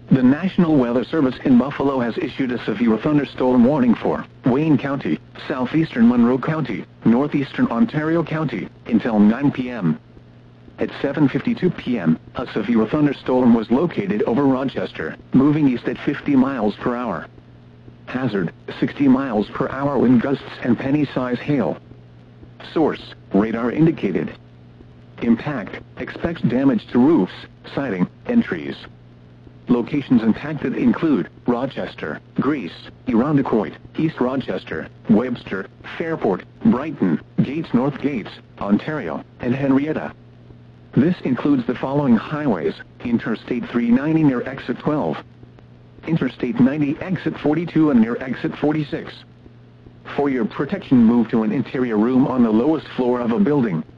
The National Weather Service in Buffalo has issued a severe thunderstorm warning for Wayne County, southeastern Monroe County, northeastern Ontario County, until 9 p.m. At 7:52 p.m., a severe thunderstorm was located over Rochester, moving east at 50 miles per hour. Hazard, 60 miles per hour wind gusts and penny-size hail. Source, radar indicated. Impact, expects damage to roofs, siding, and trees. Locations impacted include Rochester, Greece, Irondequoit, East Rochester, Webster, Fairport, Brighton, Gates North Gates, Ontario, and Henrietta. This includes the following highways: Interstate 390 near Exit 12, Interstate 90 Exit 42 and near Exit 46. For your protection, move to an interior room on the lowest floor of a building.